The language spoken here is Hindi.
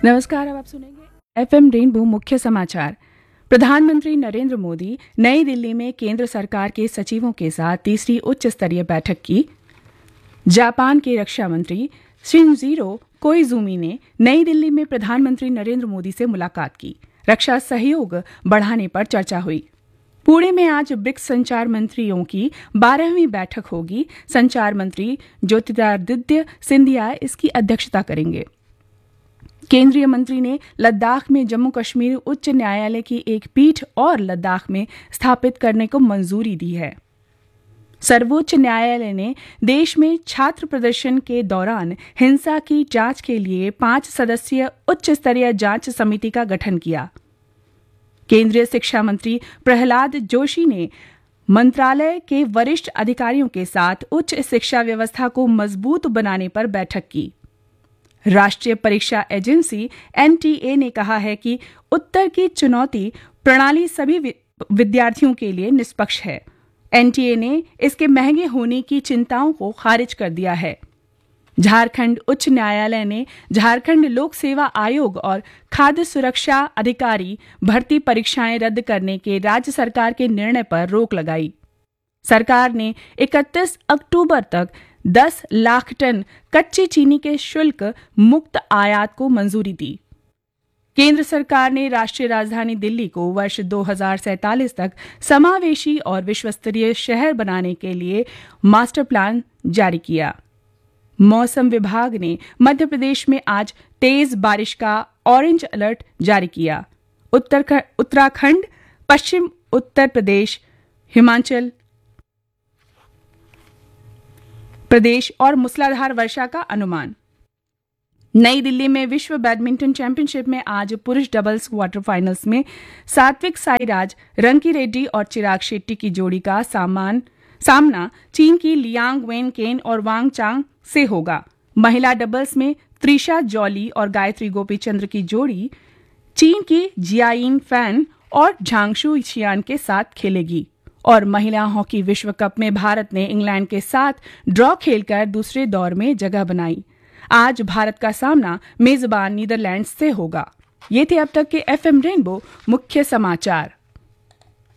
नमस्कार। अब आप सुनेंगे एफएम रेनबो मुख्य समाचार। प्रधानमंत्री नरेंद्र मोदी नई दिल्ली में केंद्र सरकार के सचिवों के साथ तीसरी उच्च स्तरीय बैठक की। जापान के रक्षा मंत्री शिनजीरो कोइजुमी ने नई दिल्ली में प्रधानमंत्री नरेंद्र मोदी से मुलाकात की। रक्षा सहयोग बढ़ाने पर चर्चा हुई। पुणे में आज ब्रिक्स संचार मंत्रियों की 12वीं बैठक होगी। संचार मंत्री ज्योतिरादित्य सिंधिया इसकी अध्यक्षता करेंगे। केंद्रीय मंत्री ने लद्दाख में जम्मू कश्मीर उच्च न्यायालय की एक पीठ और लद्दाख में स्थापित करने को मंजूरी दी है। सर्वोच्च न्यायालय ने देश में छात्र प्रदर्शन के दौरान हिंसा की जांच के लिए 5 सदस्यीय उच्च स्तरीय जांच समिति का गठन किया। केंद्रीय शिक्षा मंत्री प्रहलाद जोशी ने मंत्रालय के वरिष्ठ अधिकारियों के साथ उच्च शिक्षा व्यवस्था को मजबूत बनाने पर बैठक की। राष्ट्रीय परीक्षा एजेंसी एनटीए ने कहा है कि उत्तर की चुनौती प्रणाली सभी विद्यार्थियों के लिए निष्पक्ष है। एनटीए ने इसके महंगे होने की चिंताओं को खारिज कर दिया है। झारखंड उच्च न्यायालय ने झारखंड लोक सेवा आयोग और खाद्य सुरक्षा अधिकारी भर्ती परीक्षाएं रद्द करने के राज्य सरकार के निर्णय पर रोक लगाई। सरकार ने 31 अक्टूबर तक 10 लाख टन कच्ची चीनी के शुल्क मुक्त आयात को मंजूरी दी। केंद्र सरकार ने राष्ट्रीय राजधानी दिल्ली को वर्ष 2047 तक समावेशी और विश्वस्तरीय शहर बनाने के लिए मास्टर प्लान जारी किया। मौसम विभाग ने मध्य प्रदेश में आज तेज बारिश का ऑरेंज अलर्ट जारी किया। उत्तराखंड, पश्चिम उत्तर प्रदेश, हिमाचल प्रदेश और मूसलाधार वर्षा का अनुमान। नई दिल्ली में विश्व बैडमिंटन चैंपियनशिप में आज पुरुष डबल्स क्वार्टर फाइनल्स में सात्विक साईराज रंकी रेड्डी और चिराग शेट्टी की जोड़ी का सामना चीन की लियांग वेन केन और वांग चांग से होगा। महिला डबल्स में त्रिशा जॉली और गायत्री गोपीचंद्र की जोड़ी चीन की जियायिन फैन और झांगशु छियान के साथ खेलेगी। और महिला हॉकी विश्व कप में भारत ने इंग्लैंड के साथ ड्रॉ खेलकर दूसरे दौर में जगह बनाई। आज भारत का सामना मेजबान नीदरलैंड्स से होगा। ये थे अब तक के एफएम रेनबो मुख्य समाचार।